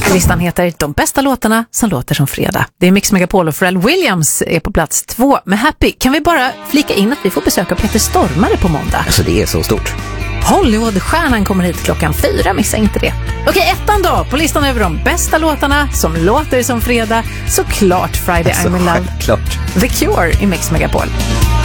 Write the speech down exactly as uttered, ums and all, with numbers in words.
Listan heter De bästa låtarna som låter som fredag. Det är Mix Megapol och Pharrell Williams är på plats två med Happy. Kan vi bara flika in att vi får besöka Peter Stormare på måndag? Alltså det är så stort. Hollywood-stjärnan kommer hit klockan fyra, missa inte det. Okej, ettan då på listan över de bästa låtarna som låter som fredag. Såklart Friday Alltså, I'm in Love. självklart. The Cure i Mix Megapol.